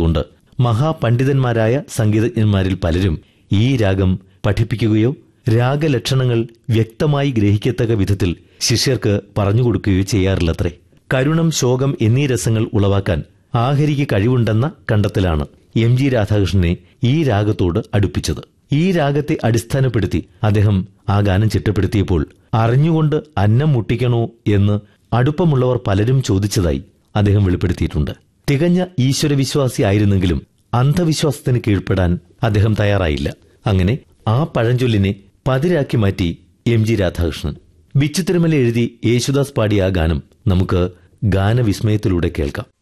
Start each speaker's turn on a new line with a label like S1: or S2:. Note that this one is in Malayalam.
S1: ഇല്ലാത്തതുകൊണ്ട് മഹാപണ്ഡിതന്മാരായ സംഗീതജ്ഞന്മാരിൽ പലരും ഈ രാഗം പഠിപ്പിക്കുകയോ രാഗലക്ഷണങ്ങൾ വ്യക്തമായി ഗ്രഹിക്കത്തക്ക വിധത്തിൽ ശിഷ്യർക്ക് പറഞ്ഞുകൊടുക്കുകയോ ചെയ്യാറില്ലത്രേ. കരുണം, ശോകം എന്നീ രസങ്ങൾ ഉളവാക്കാൻ ആഹരിക്ക് കഴിവുണ്ടെന്ന കണ്ടെത്തലാണ് എം ജി രാധാകൃഷ്ണനെ ഈ രാഗത്തോട് അടുപ്പിച്ചത്. ഈ രാഗത്തെ അടിസ്ഥാനപ്പെടുത്തി അദ്ദേഹം ആ ഗാനം ചിട്ടപ്പെടുത്തിയപ്പോൾ അറിഞ്ഞുകൊണ്ട് അന്നം മുട്ടിക്കണോ എന്ന് അടുപ്പമുള്ളവർ പലരും ചോദിച്ചതായി അദ്ദേഹം വെളിപ്പെടുത്തിയിട്ടുണ്ട്. തികഞ്ഞ ഈശ്വരവിശ്വാസി ആയിരുന്നെങ്കിലും അന്ധവിശ്വാസത്തിന് കീഴ്പ്പെടാൻ അദ്ദേഹം തയ്യാറായില്ല. അങ്ങനെ ആ പഴഞ്ചൊല്ലിനെ പതിരാക്കി മാറ്റി എം ജി രാധാകൃഷ്ണൻ. ബിച്ചു തിരുമല എഴുതി യേശുദാസ് പാടിയ ആ ഗാനം നമുക്ക് ഗാനവിസ്മയത്തിലൂടെ കേൾക്കാം.